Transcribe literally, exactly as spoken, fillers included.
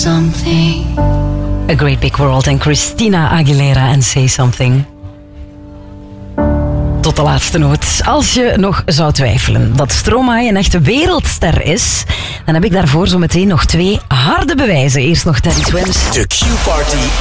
Something. A Great Big World en Christina Aguilera en Say Something. Tot de laatste noot. Als je nog zou twijfelen dat Stromae een echte wereldster is, dan heb ik daarvoor zo meteen nog twee harde bewijzen. Eerst nog Teddy Swims. De Q-party